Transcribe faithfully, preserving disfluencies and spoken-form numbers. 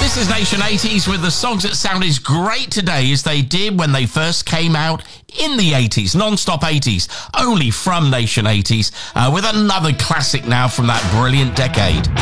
This is Nation eighties with the songs that sound as great today as they did when they first came out in the eighties, non-stop eighties, only from Nation eighties, uh, with another classic now from that brilliant decade.